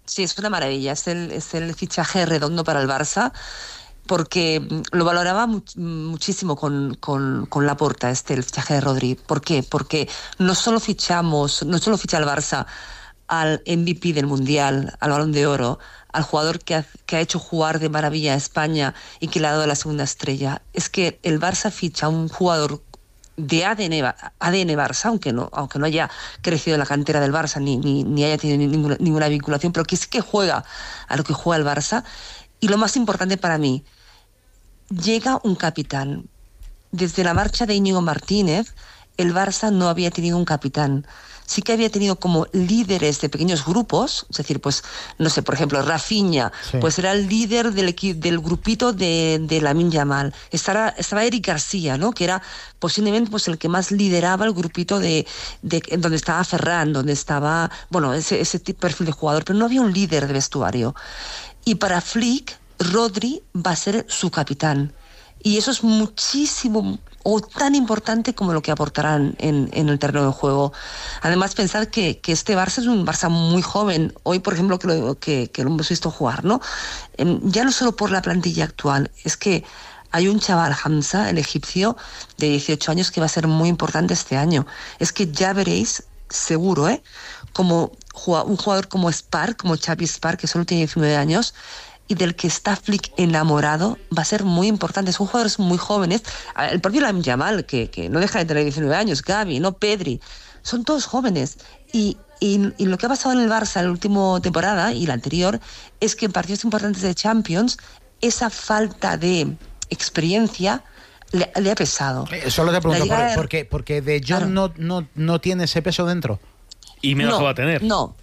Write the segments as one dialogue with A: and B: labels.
A: Sí, es una maravilla. Es el fichaje redondo para el Barça, porque lo valoraba muchísimo con Laporta, el fichaje de Rodri. ¿Por qué? Porque no solo ficha el Barça al MVP del Mundial, al Balón de Oro, al jugador que ha hecho jugar de maravilla a España y que le ha dado la segunda estrella. Es que el Barça ficha a un jugador de ADN Barça, aunque no haya crecido en la cantera del Barça ni haya tenido ninguna vinculación, pero que sí que juega a lo que juega el Barça. Y lo más importante para mí, llega un capitán. Desde la marcha de Íñigo Martínez, el Barça no había tenido un capitán. Sí que había tenido como líderes de pequeños grupos, es decir, pues, no sé, por ejemplo, Rafinha, sí, pues era el líder del grupito de Lamine Yamal. Estaba Eric García, ¿no? Que era posiblemente pues el que más lideraba el grupito de donde estaba Ferran, donde estaba, bueno, ese perfil de jugador, pero no había un líder de vestuario. Y para Flick, Rodri va a ser su capitán. Y eso es muchísimo o tan importante como lo que aportarán en el terreno de juego. Además, pensad que este Barça es un Barça muy joven. Hoy, por ejemplo, que lo hemos visto jugar, ¿no? Ya no solo por la plantilla actual, es que hay un chaval, Hamza, el egipcio, de 18 años, que va a ser muy importante este año. Es que ya veréis, seguro, como un jugador como Xavi Spark, que solo tiene 19 años, y del que está Flick enamorado, va a ser muy importante. Son jugadores muy jóvenes. El propio Lamine Yamal, que no deja de tener 19 años, Gavi, no Pedri, son todos jóvenes. Y lo que ha pasado en el Barça en la última temporada y la anterior es que en partidos importantes de Champions, esa falta de experiencia le ha pesado.
B: Solo te pregunto, porque De Jong no tiene ese peso dentro.
C: Y menos que va a tener.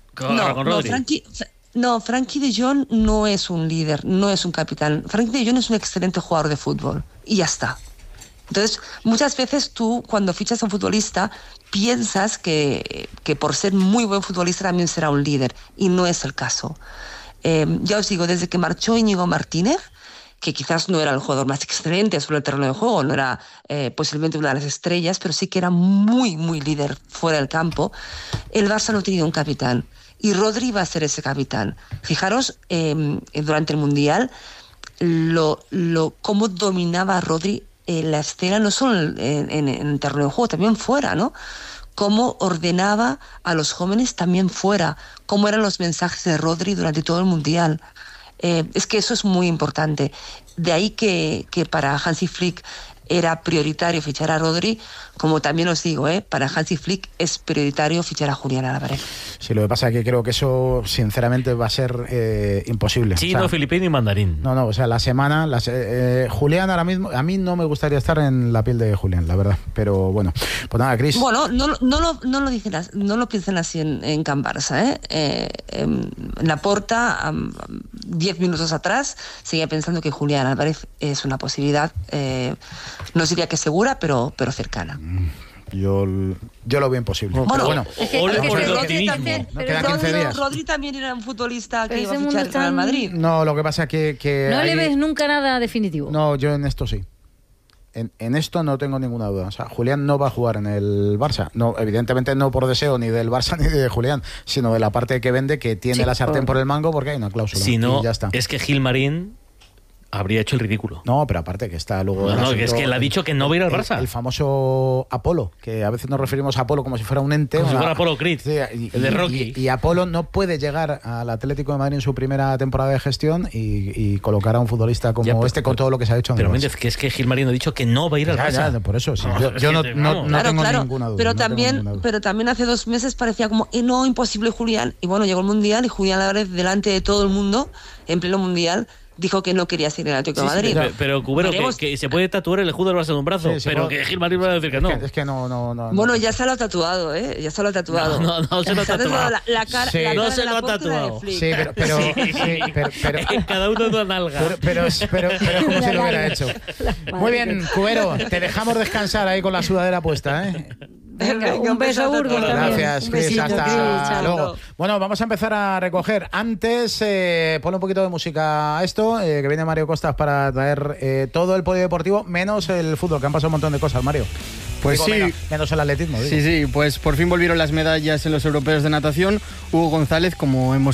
A: Frenkie de Jong no es un líder, no es un capitán. Frenkie de Jong es un excelente jugador de fútbol y ya está. Entonces, muchas veces tú, cuando fichas a un futbolista, piensas que por ser muy buen futbolista también será un líder, y no es el caso. Ya os digo, desde que marchó Íñigo Martínez, que quizás no era el jugador más excelente sobre el terreno de juego, no era posiblemente una de las estrellas, pero sí que era muy, muy líder fuera del campo, el Barça no ha tenido un capitán. Y Rodri va a ser ese capitán. Fijaros, durante el Mundial, cómo dominaba Rodri la escena, no solo en el terreno de juego, también fuera, ¿no? Cómo ordenaba a los jóvenes también fuera, cómo eran los mensajes de Rodri durante todo el Mundial. Es que eso es muy importante. De ahí que para Hansi Flick era prioritario fichar a Rodri, como también os digo, para Hansi Flick es prioritario fichar a Julián Álvarez.
B: Sí, lo que pasa es que creo que eso sinceramente va a ser imposible.
C: Chino, filipino y mandarín.
B: No, o sea, la semana Julián ahora mismo, a mí no me gustaría estar en la piel de Julián, la verdad, pero bueno, pues nada, Cris.
A: Bueno, no lo piensen así en Can Barça, en Laporta, 10 minutos atrás, seguía pensando que Julián Álvarez es una posibilidad, no diría que segura, pero cercana.
B: Yo lo veo imposible.
A: Bueno,
B: días.
A: Rodri también era un futbolista que iba a fichar el Real Madrid.
B: No, lo que pasa es que
D: no le ves nunca nada definitivo.
B: No, yo en esto sí. En esto no tengo ninguna duda. O sea, Julián no va a jugar en el Barça. No, evidentemente no por deseo ni del Barça ni de Julián, sino de la parte que vende, que tiene la sartén por el mango porque hay una cláusula.
C: Si no,
B: ya está.
C: Es que Gilmarín habría hecho el ridículo.
B: No, pero aparte que está luego...
C: No, es que él ha dicho que no va a ir al Barça.
B: El famoso Apolo, que a veces nos referimos a Apolo como si fuera un ente.
C: Como si fuera Apolo Creed, el de Rocky.
B: Y Apolo no puede llegar al Atlético de Madrid en su primera temporada de gestión y colocar a un futbolista como con todo lo que se ha hecho en
C: pero
B: el
C: Méndez, que es que Gilmarín ha dicho que no va a ir al Barça.
B: Ya, por eso, sí. Yo no tengo ninguna duda.
A: Pero también hace 2 meses parecía como, no, imposible Julián. Y bueno, llegó el Mundial y Julián Álvarez, delante de todo el mundo, en pleno Mundial, dijo que no quería seguir en el Atlético de Madrid.
C: Pero Cubero, que se puede tatuar el escudo del Barça en un brazo, pero que Gilmarín va a decir que no.
B: Es que no.
A: Bueno, ya se lo ha tatuado, Ya se lo ha tatuado.
C: No se lo ha tatuado.
A: La cara
C: no se lo ha tatuado.
B: Sí, pero
C: en cada uno de una nalga.
B: Pero como si lo hubiera hecho. Muy bien, Cubero, te dejamos descansar ahí con la sudadera puesta,
D: Venga, un beso a Burgos también.
B: Gracias, Cris. Hasta luego. Bueno, vamos a empezar a recoger. Antes, ponle un poquito de música a esto, que viene Mario Costas para traer todo el polideportivo, menos el fútbol, que han pasado un montón de cosas, Mario.
E: Pues sí.
B: Menos el atletismo.
E: Sí, pues por fin volvieron las medallas en los europeos de natación. Hugo González, como hemos